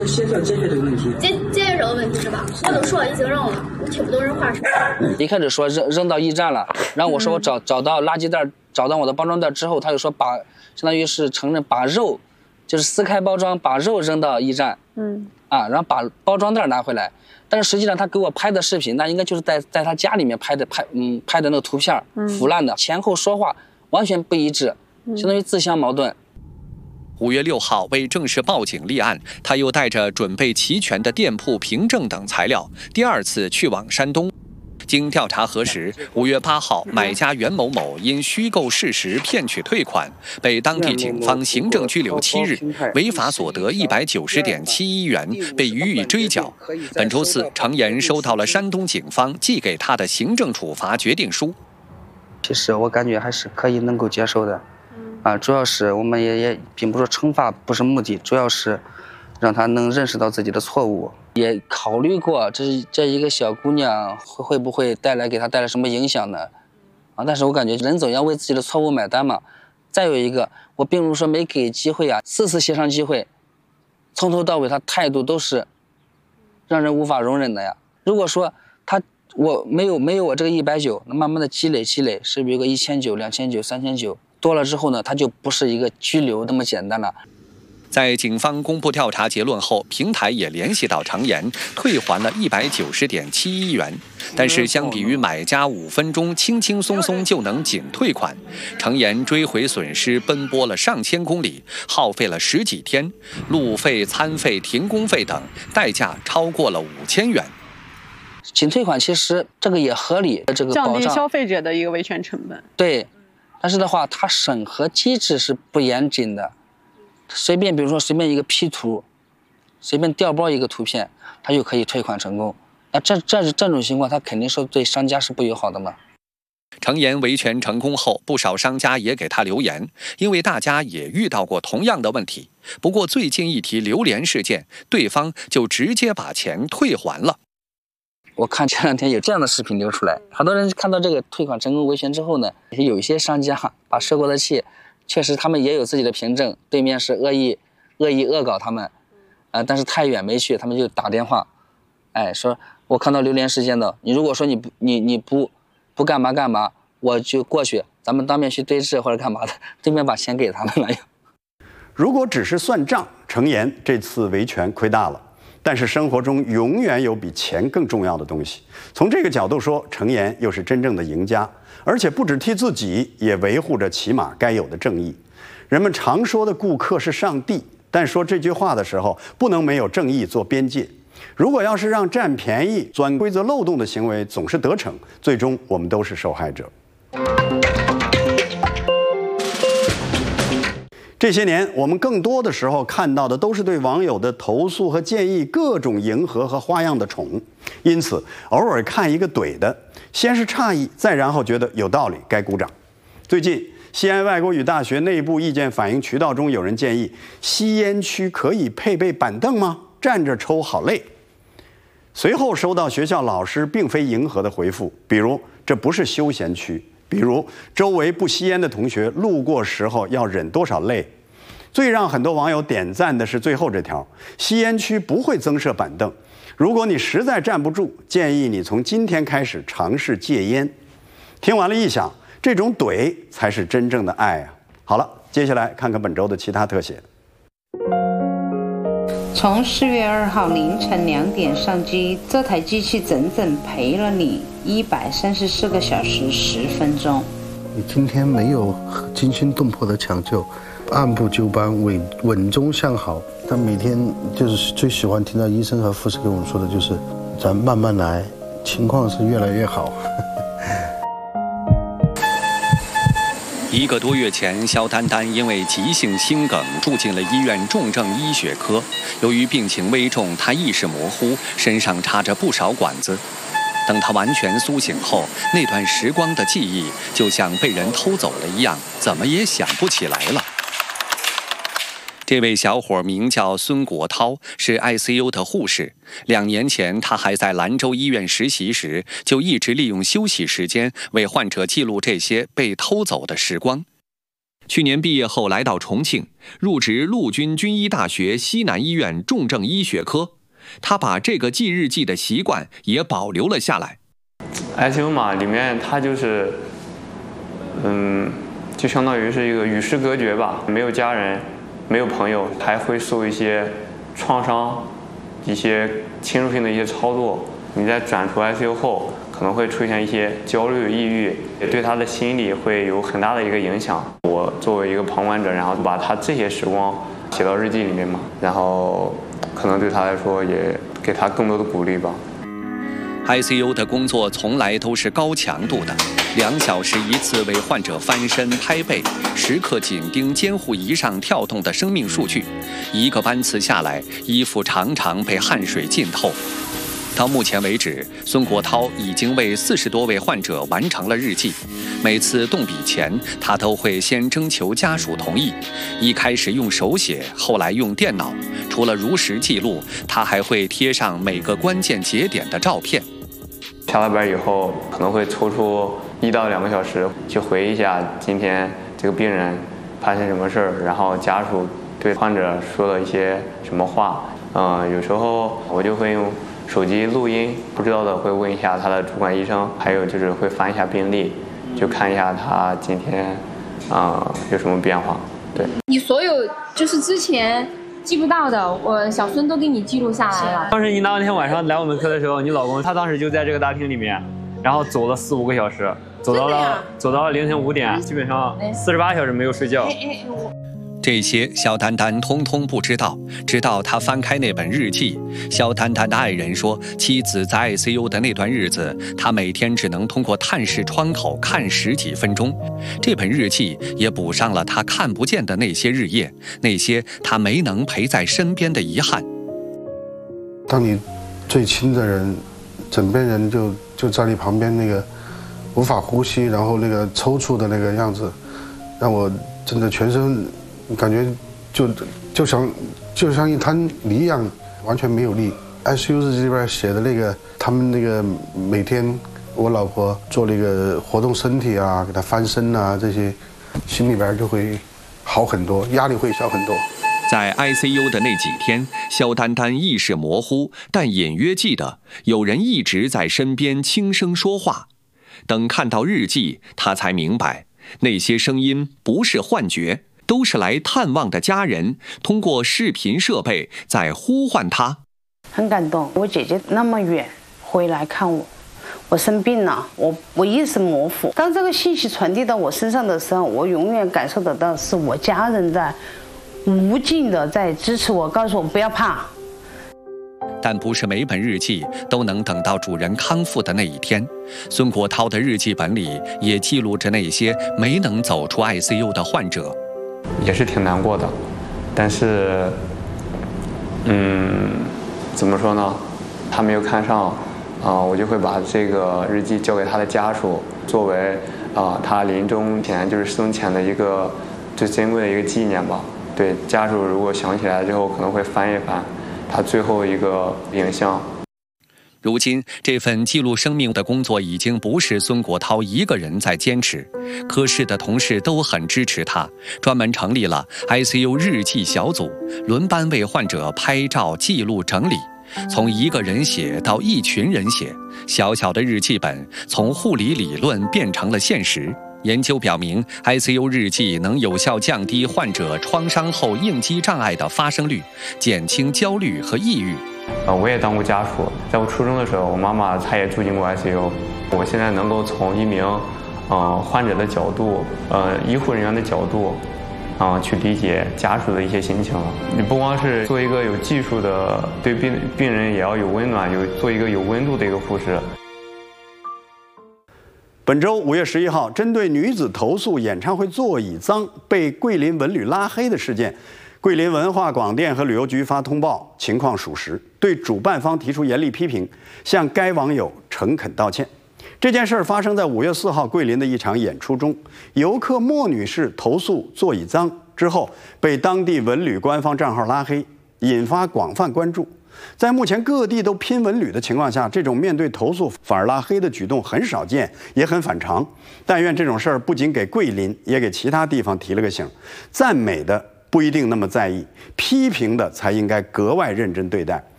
协调解决这个问题， 解决这个问题是吧？我都说已经扔了，我听不懂人话说。 一开始说扔到驿站了，然后我说我找到垃圾袋，找到我的包装袋之后，他就说相当于是承认把肉，就是撕开包装，把肉扔到驿站，然后把包装袋拿回来。但是实际上他给我拍的视频，那应该就是在他家里面拍的那个图片，腐烂的，前后说话完全不一致，相当于自相矛盾。 5月6号，为正式报警立案，他又带着准备齐全的店铺凭证等材料，第二次去往山东。经调查核实，5月8号，买家袁某某因虚构事实骗取退款，被当地警方行政拘留7日，违法所得190.71元，被予以追缴。本周四，程岩收到了山东警方寄给他的行政处罚决定书。 其实我感觉还是可以能够接受的。主要是我们也并不是惩罚不是目的，主要是让他能认识到自己的错误，也考虑过这一个小姑娘会不会给她带来什么影响呢？但是我感觉人总要为自己的错误买单嘛。再有一个，我并不是说没给机会4次协商机会，从头到尾他态度都是让人无法容忍的呀。如果说我没有我这个190，那慢慢的积累，是不是有个1900、2900、3900？多了之后呢，它就不是一个拘留那么简单了。 在警方公布调查结论后，平台也联系到程岩，退还了190.71元。但是相比于买家5分钟轻轻松松就能仅退款，程岩追回损失奔波了上千公里，耗费了10几天，路费、餐费、停工费等，代价超过了5000元。 仅退款其实这个也合理，这个降低消费者的一个维权成本。 对。但是的话，它审核机制是不严谨的，比如说随便一个 P 图，随便调包一个图片，它就可以退款成功。那这种情况，它肯定是对商家是不友好的嘛。 程岩维权成功后，不少商家也给他留言，因为大家也遇到过同样的问题。不过最近一提榴莲事件，对方就直接把钱退还了。 我看前2天有这样的视频流出来，很多人看到这个退款成功维权之后呢，有一些商家把收过的气，确实他们也有自己的凭证，对面是恶意恶搞他们，但是太远没去，他们就打电话，说我看到榴莲事件的，你如果说你不干嘛，我就过去，咱们当面去对质或者干嘛的，对面把钱给他们了。 如果只是算账，程岩这次维权亏大了。但是生活中永远有比钱更重要的东西。从这个角度说，程岩又是真正的赢家，而且不只替自己，也维护着起码该有的正义。人们常说的顾客是上帝，但说这句话的时候，不能没有正义做边界。如果要是让占便宜、钻规则漏洞的行为总是得逞，最终我们都是受害者。这些年，我们更多的时候看到的都是对网友的投诉和建议各种迎合和花样的宠，因此偶尔看一个怼的，先是诧异，再然后觉得有道理，该鼓掌。最近，西安外国语大学内部意见反映渠道中有人建议，吸烟区可以配备板凳吗？站着抽好累。随后收到学校老师并非迎合的回复，比如这不是休闲区。比如周围不吸烟的同学路过时候要忍多少泪。最让很多网友点赞的是最后这条：吸烟区不会增设板凳，如果你实在站不住，建议你从今天开始尝试戒烟。听完了一想，这种怼才是真正的爱啊！好了，接下来看看本周的其他特写。 从4月2号凌晨2点上机，这台机器整整陪了你134个小时10分钟。 你今天没有惊心动魄的抢救，按部就班，稳中向好。他每天就是最喜欢听到医生和护士跟我们说的，就是咱慢慢来，情况是越来越好。 1个多月前，肖丹丹因为急性心梗住进了医院重症医学科。由于病情危重，她意识模糊，身上插着不少管子。等她完全苏醒后，那段时光的记忆就像被人偷走了一样，怎么也想不起来了。这位小伙名叫孙国涛，是 ICU 的护士。2年前，他还在兰州医院实习时，就一直利用休息时间为患者记录这些被偷走的时光。 去年毕业后来到重庆，入职陆军军医大学西南医院重症医学科。他把这个记日记的习惯也保留了下来。 ICU 嘛，里面它就是，就相当于是一个与世隔绝吧，没有家人，没有朋友，还会受一些创伤，一些侵入性的一些操作。你在转出 ICU 后，可能会出现一些焦虑、抑郁，也对他的心理会有很大的一个影响。我作为一个旁观者，然后把他这些时光写到日记里面嘛，然后可能对他来说也给他更多的鼓励吧。 ICU 的工作从来都是高强度的，2小时一次为患者翻身拍背，时刻紧盯监护仪上跳动的生命数据。一个班次下来，衣服常常被汗水浸透。到目前为止，孙国涛已经为40多位患者完成了日记。每次动笔前，他都会先征求家属同意。一开始用手写，后来用电脑。除了如实记录，他还会贴上每个关键节点的照片。 下了班以后，可能会抽出1到2个小时去回忆一下今天这个病人发生什么事儿，然后家属对患者说了一些什么话。有时候我就会用手机录音，不知道的会问一下他的主管医生，还有就是会翻一下病历，就看一下他今天有什么变化。对， 你所有就是之前记不到的，我小孙都给你记录下来了。 当时你那天晚上来我们科的时候，你老公他当时就在这个大厅里面，然后走了4、5个小时，走到了凌晨5点，基本上48小时没有睡觉。 这些肖丹丹通通不知道，直到他翻开那本日记。肖丹丹的爱人说，妻子在 ICU 的那段日子，他每天只能通过探视窗口看10几分钟。这本日记也补上了他看不见的那些日夜，那些他没能陪在身边的遗憾。 当你最亲的人，枕边人就在你旁边，那个无法呼吸，然后那个抽搐的那个样子，让我真的全身感觉就像一滩泥一样，完全没有力。ICU 日记里边写的那个，他们那个每天我老婆做那个活动身体啊，给她翻身啊，这些心里边就会好很多，压力会小很多。 在 ICU 的那几天，肖丹丹意识模糊，但隐约记得有人一直在身边轻声说话。等看到日记，他才明白，那些声音不是幻觉，都是来探望的家人通过视频设备在呼唤他。 很感动，我姐姐那么远回来看我，我生病了，我意识模糊。当这个信息传递到我身上的时候，我永远感受得到是我家人在无尽的在支持我，告诉我不要怕。 但不是每本日记都能等到主人康复的那一天。孙国涛的日记本里也记录着那些没能走出 ICU 的患者。 也是挺难过的，但是，怎么说呢？他没有看上，我就会把这个日记交给他的家属，作为他临终前就是生前的一个最珍贵的一个纪念吧。对，家属如果想起来之后，可能会翻一翻他最后一个影像。 如今，这份记录生命的工作已经不是孙国涛一个人在坚持，科室的同事都很支持他，专门成立了 ICU 日记小组，轮班为患者拍照、记录、整理。从一个人写到一群人写，小小的日记本从护理理论变成了现实。研究表明 ，ICU 日记能有效降低患者创伤后应激障碍的发生率，减轻焦虑和抑郁。 我也当过家属，在我初中的时候，我妈妈她也住进过 ICU。我现在能够从一名患者的角度，医护人员的角度，去理解家属的一些心情了。你不光是做一个有技术的，对病人也要有温暖，做一个有温度的一个护士。 本周5月11号，针对女子投诉演唱会座椅脏被桂林文旅拉黑的事件，桂林文化广电和旅游局发通报，情况属实，对主办方提出严厉批评，向该网友诚恳道歉。这件事发生在5月4号桂林的一场演出中，游客莫女士投诉座椅脏之后，被当地文旅官方账号拉黑，引发广泛关注。 在目前各地都拼文旅的情况下，这种面对投诉反而拉黑的举动很少见，也很反常。但愿这种事儿不仅给桂林，也给其他地方提了个醒：赞美的不一定那么在意，批评的才应该格外认真对待。